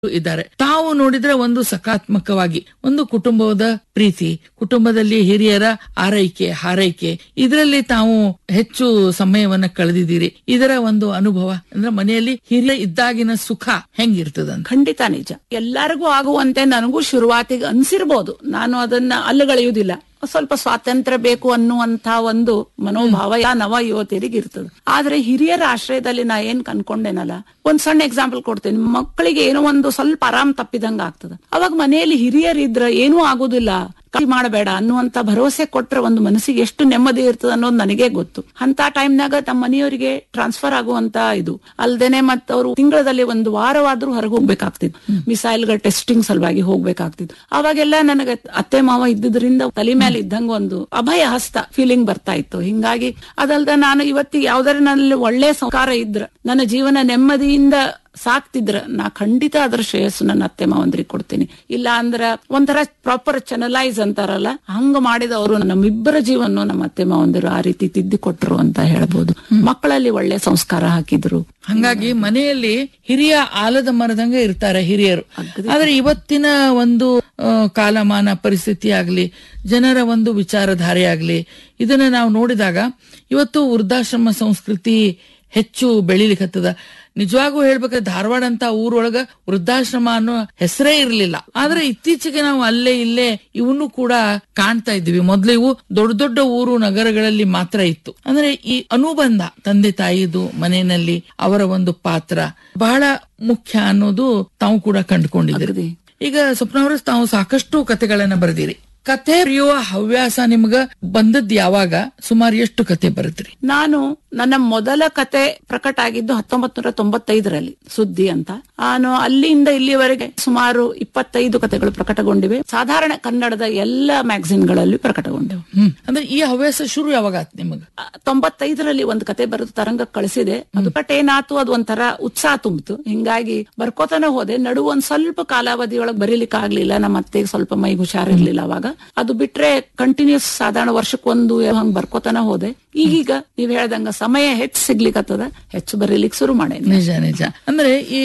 ಇದ್ದಾರೆ. ತಾವು ನೋಡಿದ್ರೆ ಒಂದು ಸಕಾರಾತ್ಮಕವಾಗಿ ಒಂದು ಕುಟುಂಬದ ಪ್ರೀತಿ, ಕುಟುಂಬದಲ್ಲಿ ಹಿರಿಯರ ಆರೈಕೆ ಹಾರೈಕೆ, ಇದರಲ್ಲಿ ತಾವು ಹೆಚ್ಚು ಸಮಯವನ್ನ ಕಳೆದಿದ್ದೀರಿ. ಇದರ ಒಂದು ಅನುಭವ ಅಂದ್ರೆ ಮನೆಯಲ್ಲಿ ಹಿರಿಯ ಇದ್ದಾಗಿನ ಸುಖ ಹೆಂಗಿರ್ತದಂತ? ಖಂಡಿತ ನಿಜ. ಎಲ್ಲರಿಗೂ ಆಗುವಂತೆ ನನಗೂ ಶುರುವಾತಿಗೆ ಅನ್ಸಿರ್ಬೋದು. ನಾನು ಅದನ್ನ ಅಲ್ಲಗಳೆಯುವುದಿಲ್ಲ. ಸ್ವಲ್ಪ ಸ್ವಾತಂತ್ರ್ಯ ಬೇಕು ಅನ್ನುವಂತ ಒಂದು ಮನೋಭಾವ ನವ ಯುವತಿಯರಿಗೆ ಇರ್ತದೆ. ಆದ್ರೆ ಹಿರಿಯರ ಆಶ್ರಯದಲ್ಲಿ ನಾ ಏನ್ ಅನ್ಕೊಂಡೇನಲ್ಲ, ಒಂದ್ ಸಣ್ಣ ಎಕ್ಸಾಂಪಲ್ ಕೊಡ್ತೇನೆ. ಮಕ್ಕಳಿಗೆ ಏನೋ ಒಂದು ಸ್ವಲ್ಪ ಆರಾಮ್ ತಪ್ಪಿದಂಗ ಆಗ್ತದ. ಅವಾಗ ಮನೆಯಲ್ಲಿ ಹಿರಿಯರಿದ್ರ ಏನೂ ಆಗುದಿಲ್ಲ, ಮಾಡಬೇಡ ಅನ್ನುವಂತ ಭರವಸೆ ಕೊಟ್ರೆ ಒಂದು ಮನಸ್ಸಿಗೆ ಎಷ್ಟು ನೆಮ್ಮದಿ ಇರ್ತದ ಅನ್ನೋದು ನನಗೆ ಗೊತ್ತು. ಅಂತ ಟೈಮ್ನಾಗ ನಮ್ಮ ಮನೆಯವರಿಗೆ ಟ್ರಾನ್ಸ್ಫರ್ ಆಗುವಂತ ಇದು ಅಲ್ದೇನೆ, ಮತ್ತ ಅವರು ತಿಂಗಳಲ್ಲಿ ಒಂದು ವಾರವಾದ್ರೂ ಹೊರಗೆ ಹೋಗ್ಬೇಕಾಗ್ತಿದ್, ಮಿಸೈಲ್ಗಳ ಟೆಸ್ಟಿಂಗ್ ಸಲುವಾಗಿ ಹೋಗ್ಬೇಕಾಗ್ತಿದ್. ಅವಾಗೆಲ್ಲ ನನಗೆ ಅತ್ತೆ ಮಾವ ಇದ್ದುದ್ರಿಂದ ತಲೆ ಮೇಲೆ ಇದ್ದಂಗ ಒಂದು ಅಭಯ ಹಸ್ತ ಫೀಲಿಂಗ್ ಬರ್ತಾ ಇತ್ತು. ಹಿಂಗಾಗಿ ಅದಲ್ದ ನಾನು ಇವತ್ತಿಗೆ ಯಾವ್ದಾರ ನಲ್ಲಿ ಒಳ್ಳೆ ಸಂಸ್ಕಾರ ಇದ್ರ, ನನ್ನ ಜೀವನ ನೆಮ್ಮದಿಯಿಂದ ಸಾಕ್ತಿದ್ರ, ನಾ ಖಂಡಿತ ಅದ್ರ ಶ್ರೇಯಸ್ಸು ನನ್ನ ಅತ್ತೆ ಮಾವಂದ್ರಿಗೆ ಕೊಡ್ತೀನಿ. ಇಲ್ಲ ಅಂದ್ರ ಒಂಥರ ಪ್ರಾಪರ್ ಚಾನಲೈಸ್ ಅಂತಾರಲ್ಲ, ಹಂಗ ಮಾಡಿದವರು ನಮ್ಮಿಬ್ಬರ ಜೀವನ ನಮ್ಮ ಅತ್ತೆ ಮಾವಂದಿರು ಆ ರೀತಿ ತಿದ್ದಿ ಕೊಟ್ರು ಅಂತ ಹೇಳ್ಬೋದು. ಮಕ್ಕಳಲ್ಲಿ ಒಳ್ಳೆ ಸಂಸ್ಕಾರ ಹಾಕಿದ್ರು. ಹಂಗಾಗಿ ಮನೆಯಲ್ಲಿ ಹಿರಿಯ ಆಲದ ಮರದಂಗ ಇರ್ತಾರೆ ಹಿರಿಯರು. ಆದ್ರೆ ಇವತ್ತಿನ ಒಂದು ಕಾಲಮಾನ ಪರಿಸ್ಥಿತಿ ಆಗ್ಲಿ, ಜನರ ಒಂದು ವಿಚಾರಧಾರೆ ಆಗ್ಲಿ, ಇದನ್ನ ನಾವು ನೋಡಿದಾಗ ಇವತ್ತು ವೃದ್ಧಾಶ್ರಮ ಸಂಸ್ಕೃತಿ ಹೆಚ್ಚು ಬೆಳಿಲಿಕ್ಕತ್ತದ. ನಿಜವಾಗೂ ಹೇಳ್ಬೇಕಾದ್ರೆ ಧಾರವಾಡ ಅಂತ ಊರೊಳಗ ವೃದ್ಧಾಶ್ರಮ ಅನ್ನೋ ಹೆಸರೇ ಇರ್ಲಿಲ್ಲ. ಆದ್ರೆ ಇತ್ತೀಚೆಗೆ ನಾವು ಅಲ್ಲೇ ಇಲ್ಲೇ ಇವನು ಕೂಡ ಕಾಣ್ತಾ ಇದ್ವಿ. ಮೊದ್ಲು ಇವು ದೊಡ್ಡ ದೊಡ್ಡ ಊರು ನಗರಗಳಲ್ಲಿ ಮಾತ್ರ ಇತ್ತು. ಅಂದ್ರೆ ಈ ಅನುಬಂಧ ತಂದೆ ತಾಯಿದು ಮನೆಯಲ್ಲಿ ಅವರ ಒಂದು ಪಾತ್ರ ಬಹಳ ಮುಖ್ಯ ಅನ್ನೋದು ತಾವು ಕೂಡ ಕಂಡುಕೊಂಡಿದ್ದೀರಿ. ಈಗ ಸ್ವಪ್ನವ್ರ ತಾವು ಸಾಕಷ್ಟು ಕಥೆಗಳನ್ನ ಬರೆದಿರಿ. ಕಥೆ ಬರೆಯುವ ಹವ್ಯಾಸ ನಿಮ್ಗ ಬಂದದ್ ಯಾವಾಗ? ಸುಮಾರು ಎಷ್ಟು ಕತೆ ಬರೆದ್ರಿ? ನಾನು ನನ್ನ ಮೊದಲ ಕತೆ ಪ್ರಕಟ ಆಗಿದ್ದು 1995ರಲ್ಲಿ ಸುದ್ದಿ ಅಂತ. ನಾನು ಅಲ್ಲಿಂದ ಇಲ್ಲಿವರೆಗೆ ಸುಮಾರು 25 ಕತೆಗಳು ಪ್ರಕಟಗೊಂಡಿವೆ. ಸಾಧಾರಣ ಕನ್ನಡದ ಎಲ್ಲ ಮ್ಯಾಗಝಿನ್ಗಳಲ್ಲಿ ಪ್ರಕಟಗೊಂಡಿವೆ. ಅಂದ್ರೆ ಈ ಹವ್ಯಾಸ ಶುರು ಯಾವಾಗ ಆಯ್ತು ನಿಮಗ? 95ರಲ್ಲಿ ಒಂದು ಕತೆ ಬರೆದು ತರಂಗ ಕಳಿಸಿದೆ. ಅದು ಏನಾತು, ಅದು ಒಂಥರ ಉತ್ಸಾಹ ತುಂಬಿತು. ಹಿಂಗಾಗಿ ಬರ್ಕೋತಾನೆ ಹೋದೆ. ನಡು ಒಂದ್ ಸ್ವಲ್ಪ ಕಾಲಾವಧಿಯೊಳಗೆ ಬರೀಲಿಕ್ಕೆ ಆಗ್ಲಿಲ್ಲ. ನಮ್ಮ ಅತ್ತೆಗೆ ಸ್ವಲ್ಪ ಮೈಗೆ ಹುಷಾರಿರ್ಲಿಲ್ಲ ಅವಾಗ. ಅದು ಬಿಟ್ರೆ ಕಂಟಿನ್ಯೂಸ್ ಸಾಧಾರಣ ವರ್ಷಕ್ಕೊಂದು ಹಂಗ್ ಬರ್ಕೋತಾನ ಹೋದೆ. ಈಗೀಗ ನೀವ್ ಹೇಳ್ದಂಗ ಸಮಯ ಹೆಚ್ಚು ಸಿಗ್ಲಿಕ್ಕತ್ತದ, ಹೆಚ್ಚು ಬರೀಲಿಕ್ಕೆ ಶುರು ಮಾಡೇನಿ. ನಿಜ ನಿಜ. ಅಂದ್ರೆ ಈ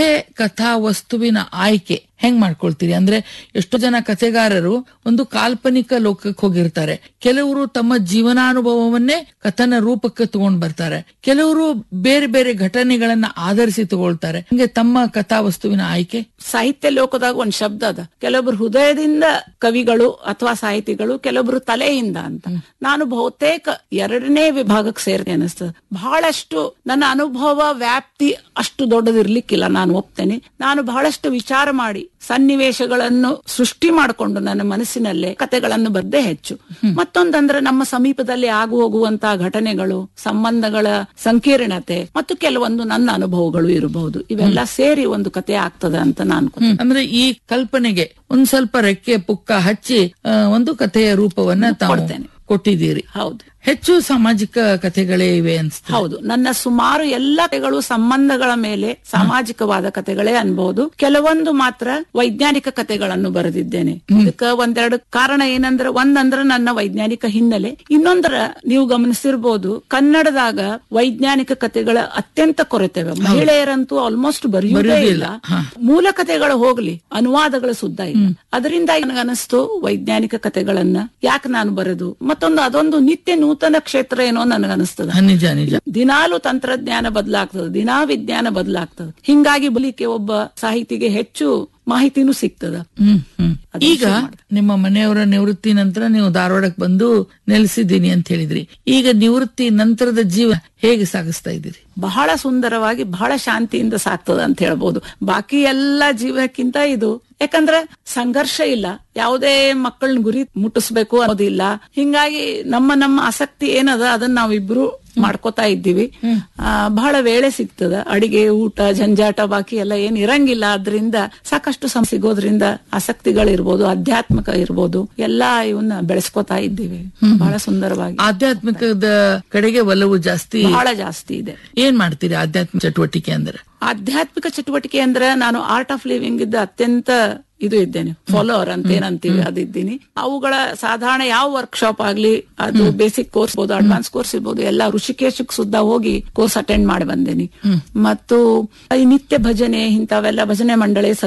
ಕಥಾ ವಸ್ತುವಿನ ಆಯ್ಕೆ ಹೆಂಗ್ ಮಾಡ್ಕೊಳ್ತೀರಿ? ಅಂದ್ರೆ ಎಷ್ಟೋ ಜನ ಕಥೆಗಾರರು ಒಂದು ಕಾಲ್ಪನಿಕ ಲೋಕಕ್ಕೆ ಹೋಗಿರ್ತಾರೆ. ಕೆಲವರು ತಮ್ಮ ಜೀವನಾನುಭವವನ್ನೇ ಕಥನ ರೂಪಕ್ಕೆ ತಗೊಂಡ್ ಬರ್ತಾರೆ. ಕೆಲವರು ಬೇರೆ ಬೇರೆ ಘಟನೆಗಳನ್ನ ಆಧರಿಸಿ ತಗೊಳ್ತಾರೆ. ಹಂಗೆ ತಮ್ಮ ಕಥಾ ವಸ್ತುವಿನ ಆಯ್ಕೆ? ಸಾಹಿತ್ಯ ಲೋಕದಾಗ ಒಂದ್ ಶಬ್ದ ಅದ, ಕೆಲವೊಬ್ರು ಹೃದಯದಿಂದ ಕವಿಗಳು ಅಥವಾ ಸಾಹಿತಿಗಳು, ಕೆಲವೊಬ್ರು ತಲೆಯಿಂದ ಅಂತ. ನಾನು ಬಹುತೇಕ ಎರಡನೇ ವಿಭಾಗಕ್ಕೆ ಸೇರ್ತೇನೆ ಅನಿಸ್ತದೆ. ಬಹಳಷ್ಟು ನನ್ನ ಅನುಭವ ವ್ಯಾಪ್ತಿ ಅಷ್ಟು ದೊಡ್ಡದಿರ್ಲಿಕ್ಕಿಲ್ಲ, ನಾನು ಒಪ್ತೇನೆ. ನಾನು ಬಹಳಷ್ಟು ವಿಚಾರ ಮಾಡಿ ಸನ್ನಿವೇಶಗಳನ್ನು ಸೃಷ್ಟಿ ಮಾಡಿಕೊಂಡು ನನ್ನ ಮನಸ್ಸಿನಲ್ಲೇ ಕಥೆಗಳನ್ನು ಬರ್ದೇ ಹೆಚ್ಚು. ಮತ್ತೊಂದಂದ್ರೆ ನಮ್ಮ ಸಮೀಪದಲ್ಲಿ ಆಗು ಹೋಗುವಂತಹ ಘಟನೆಗಳು, ಸಂಬಂಧಗಳ ಸಂಕೀರ್ಣತೆ ಮತ್ತು ಕೆಲವೊಂದು ನನ್ನ ಅನುಭವಗಳು ಇರಬಹುದು. ಇವೆಲ್ಲ ಸೇರಿ ಒಂದು ಕಥೆ ಆಗ್ತದ ಅಂತ ನಾನು ಅಂದ್ರೆ ಈ ಕಲ್ಪನೆಗೆ ಒಂದ್ ಸ್ವಲ್ಪ ರೆಕ್ಕೆ ಪುಕ್ಕ ಹಚ್ಚಿ ಒಂದು ಕಥೆಯ ರೂಪವನ್ನ ತಾವು ಕೊಟ್ಟಿದ್ದೀರಿ. ಹೌದು. ಹೆಚ್ಚು ಸಾಮಾಜಿಕ ಕಥೆಗಳೇ ಇವೆ ಅನ್ಸುತ್ತೆ. ಹೌದು. ನನ್ನ ಸುಮಾರು ಎಲ್ಲ ಕಥೆಗಳು ಸಂಬಂಧಗಳ ಮೇಲೆ ಸಾಮಾಜಿಕವಾದ ಕಥೆಗಳೇ ಅನ್ಬಹುದು. ಕೆಲವೊಂದು ಮಾತ್ರ ವೈಜ್ಞಾನಿಕ ಕಥೆಗಳನ್ನು ಬರೆದಿದ್ದೇನೆ. ಇದಕ್ಕ ಒಂದೆರಡು ಕಾರಣ ಏನಂದ್ರೆ, ಒಂದಂದ್ರೆ ನನ್ನ ವೈಜ್ಞಾನಿಕ ಹಿನ್ನೆಲೆ, ಇನ್ನೊಂದರ ನೀವು ಗಮನಿಸಿರ್ಬೋದು ಕನ್ನಡದಾಗ ವೈಜ್ಞಾನಿಕ ಕಥೆಗಳ ಅತ್ಯಂತ ಕೊರತೆವೆ. ಮಹಿಳೆಯರಂತೂ ಆಲ್ಮೋಸ್ಟ್ ಬರೆಯುವುದೇ ಇಲ್ಲ. ಮೂಲ ಕಥೆಗಳು ಹೋಗ್ಲಿ, ಅನುವಾದಗಳು ಸುದ್ದ ಇಲ್ಲ. ಅದರಿಂದಾಗಿ ನನಗನಿಸ್ತು ವೈಜ್ಞಾನಿಕ ಕಥೆಗಳನ್ನ ಯಾಕೆ ನಾನು ಬರೆದು, ಮತ್ತೊಂದು ಅದೊಂದು ನಿತ್ಯ ನೂತನ ಕ್ಷೇತ್ರ ಏನೋ ನನಗನಿಸ್ತದ. ನಿಜ ನಿಜ. ದಿನಾಲು ತಂತ್ರಜ್ಞಾನ ಬದಲಾಗ್ತದೆ, ದಿನಾ ವಿಜ್ಞಾನ ಬದಲಾಗ್ತದೆ. ಹಿಂಗಾಗಿ ಬಲಿಕೆ ಒಬ್ಬ ಸಾಹಿತಿಗೆ ಹೆಚ್ಚು ಮಾಹಿತಿನೂ ಸಿಗ್ತದ. ಈಗ ನಿಮ್ಮ ಮನೆಯವರ ನಿವೃತ್ತಿ ನಂತರ ನೀವು ಧಾರವಾಡಕ್ಕೆ ಬಂದು ನೆಲೆಸಿದ್ದೀನಿ ಅಂತ ಹೇಳಿದ್ರಿ. ಈಗ ನಿವೃತ್ತಿ ನಂತರದ ಜೀವ ಹೇಗೆ ಸಾಗಿಸ್ತಾ ಇದ್ದೀರಿ? ಬಹಳ ಸುಂದರವಾಗಿ, ಬಹಳ ಶಾಂತಿಯಿಂದ ಸಾಕ್ತದ ಅಂತ ಹೇಳ್ಬೋದು. ಬಾಕಿ ಎಲ್ಲಾ ಜೀವಕ್ಕಿಂತ ಇದು, ಯಾಕಂದ್ರೆ ಸಂಘರ್ಷ ಇಲ್ಲ, ಯಾವುದೇ ಮಕ್ಕಳನ್ನ ಗುರಿ ಮುಟ್ಟಿಸ್ಬೇಕು ಅನ್ನೋದಿಲ್ಲ. ಹಿಂಗಾಗಿ ನಮ್ಮ ಆಸಕ್ತಿ ಏನದ ಅದನ್ನ ನಾವಿಬ್ರು ಮಾಡ್ಕೋತಾ ಇದ್ದೀವಿ. ಬಹಳ ವೇಳೆ ಸಿಗ್ತದ. ಅಡಿಗೆ, ಊಟ, ಜಂಜಾಟ ಬಾಕಿ ಎಲ್ಲ ಏನ್ ಇರಂಗಿಲ್ಲ. ಅದ್ರಿಂದ ಸಾಕಷ್ಟು ಸಿಗೋದ್ರಿಂದ ಆಸಕ್ತಿಗಳಿರ್ಬೋದು, ಆಧ್ಯಾತ್ಮಿಕ ಇರ್ಬೋದು, ಎಲ್ಲಾ ಇವನ್ನ ಬೆಳೆಸ್ಕೋತಾ ಇದ್ದೀವಿ. ಬಹಳ ಸುಂದರವಾಗಿ ಆಧ್ಯಾತ್ಮಿಕದ ಕಡೆಗೆ ಒಲವು ಜಾಸ್ತಿ, ಬಹಳ ಜಾಸ್ತಿ ಇದೆ. ಏನ್ ಮಾಡ್ತೀರಿ ಆಧ್ಯಾತ್ಮಿಕ ಚಟುವಟಿಕೆ ಅಂದ್ರೆ? ಆಧ್ಯಾತ್ಮಿಕ ಚಟುವಟಿಕೆ ಅಂದ್ರೆ ನಾನು ಆರ್ಟ್ ಆಫ್ ಲಿವಿಂಗ್ ಇದ್ದ ಅತ್ಯಂತ ಇದು ಇದ್ದೇನೆ, ಫಾಲೋವರ್ ಅಂತ ಏನಂತೀವಿ ಅದಿದ್ದೀನಿ. ಅವುಗಳ ಸಾಧಾರಣ ಯಾವ ವರ್ಕ್ಶಾಪ್ ಆಗ್ಲಿ, ಅದು ಬೇಸಿಕ್ ಕೋರ್ಸ್ ಇರ್ಬೋದು, ಅಡ್ವಾನ್ಸ್ ಕೋರ್ಸ್ ಇರ್ಬೋದು, ಎಲ್ಲ ಋಷಿಕೇಶಕ್ಕೆ ಸುದ್ದ ಹೋಗಿ ಕೋರ್ಸ್ ಅಟೆಂಡ್ ಮಾಡಿ ಬಂದೇನಿ. ಮತ್ತು ಈ ನಿತ್ಯ ಭಜನೆ, ಇಂಥವೆಲ್ಲ ಭಜನೆ ಮಂಡಳಿ